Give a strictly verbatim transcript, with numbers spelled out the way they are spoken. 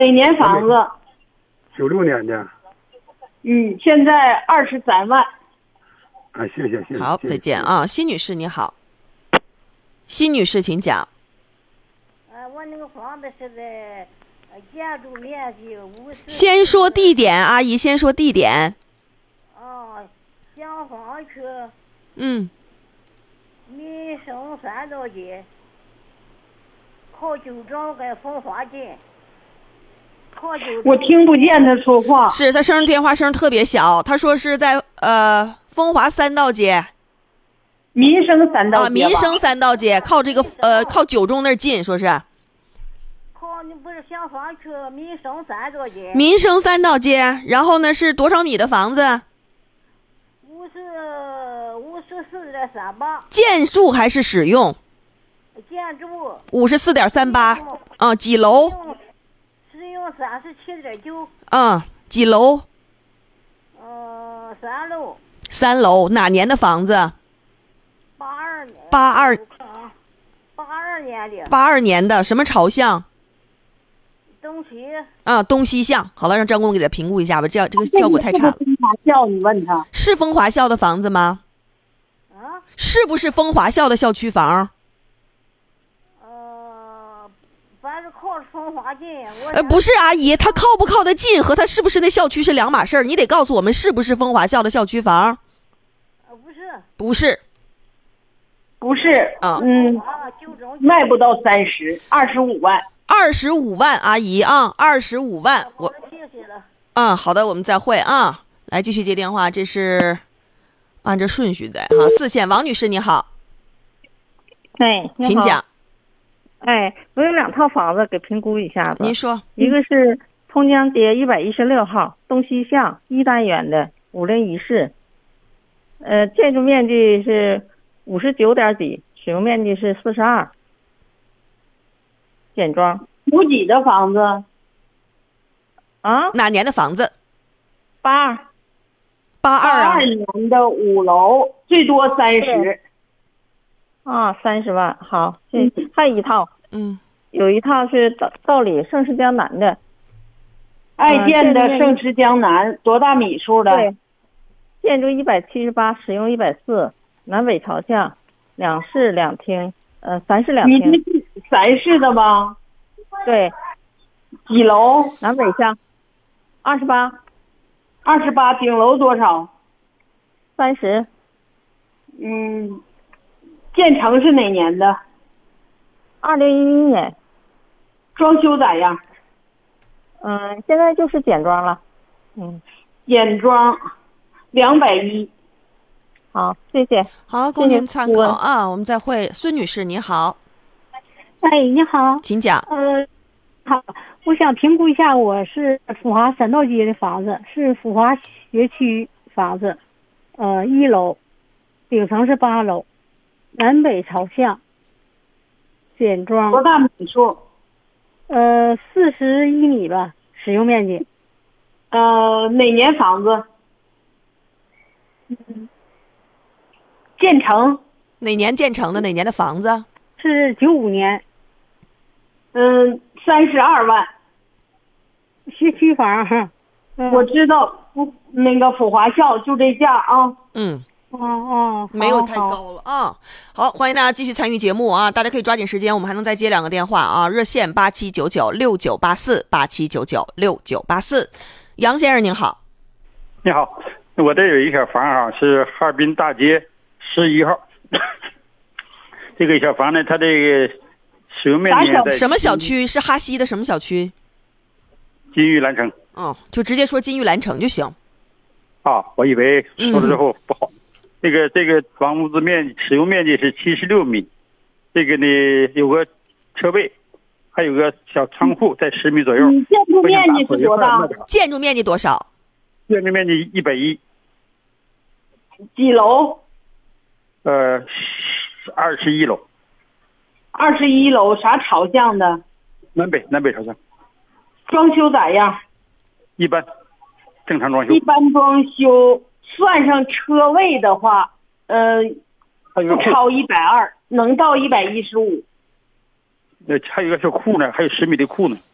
哪年房子？ 九六年的。 嗯，现在二十三万。 啊，谢谢谢谢。 好，再见啊，辛女士你好。辛女士，请讲。 呃，我那个房子是在建筑面积五十。 先说地点，阿姨先说地点。 哦，香坊区。 嗯。 民生三道街，靠九庄跟风华近。靠九。 我听不见他说话。 是他声电话声特别小，他说是在呃风华三道街。 民生三道街啊，民生三道街靠这个呃靠九中那儿近，说是。 靠，你不是香坊区民生三道街。 民生三道街，然后呢是多少米的房子？ 五十五十四点三八。 建筑还是使用？ 建筑。 五十四点三八。啊，几楼？ 使用三十七点九。 啊，几楼？ 呃，三楼。 三楼，哪年的房子？ 八二年。 八二。 八二年的。 八二年的，什么朝向？ 东西。 啊，东西向。好了，让张工给他评估一下吧，这样这个效果太差了。 风华校，你问他是风华校的房子吗？ 啊？ 是不是风华校的校区房？ 呃，反正靠风华近。 呃，不是阿姨，他靠不靠得近和他是不是那校区是两码事儿，你得告诉我们是不是风华校的校区房？ 呃，不是。 不是。 不是。 啊。 嗯，卖不到三十，二十五万。 二十五万，阿姨啊，二十五万，我。 谢谢了。 啊，好的，我们再会啊。来继续接电话，这是按照顺序的哈。四线王女士你好。 哎， 请讲。 哎，我有两套房子给评估一下子。 您说。 一个是通江街一百一十六号东西向一单元的五零一室，呃，建筑面积是五十九点几，使用面积是四十二。简装。 有几的房子？ 啊？ 哪年的房子？ 八二。 八二啊。 八二年的五楼，最多三十。 啊，三十万，好，嗯，还有一套， 嗯， 有一套是道道里盛世江南的， 爱建的盛世江南，多大米数的？ 对，建筑一百七十八，使用一百四，南北朝向，两室两厅，呃，三室两厅。 你是三室的吧？ 对。 几楼？ 南北向，二十八。 二十八，顶楼多少？ 三十。 嗯。建成是哪年的？ 二零一一年。 装修咋样？ 嗯，现在就是简装了。嗯， 简装，两百一。 好，谢谢。 好，供您参考啊。我们再会，孙女士你好。 哎，你好。 请讲。 呃，好，我想评估一下，我是福华三道街的房子，是福华学区房子，呃，一楼，顶层是八楼。南北朝向，简装。 多大米数？ 呃，四十一米吧，使用面积。 呃，哪年房子？ 嗯， 建成。 哪年建成的？哪年的房子？ 是九五年。 嗯，三十二万。 学区房哈。 嗯、我知道，不，那个福华校就这价啊。 嗯。 哦哦， 没有太高了啊！好，欢迎大家继续参与节目啊！大家可以抓紧时间，我们还能再接两个电话啊！热线八七九九六九八四八七九九六九八四，杨先生您好。 你好，我这有一小房啊，是哈尔滨大街十一号。这个小房呢，它这个使用面积在什么小区？是哈西的什么小区？ 金玉兰城。 哦，就直接说金玉兰城就行。 啊，我以为说了之后不好。嗯，这个这个房屋子面积使用面积是七十六米，这个呢有个车位，还有个小仓库在十米左右。 嗯，建筑面积是多大？ 建筑面积多少？ 建筑面积一百一。 几楼？ 呃，二十一楼。 二十一楼啥朝向的？ 南北南北朝向。 装修咋样？ 一般，正常装修。 一般装修。算上车位的话，呃，不超一百二，能到一百一十五。 呃，还有一个小库呢，还有十米的库呢。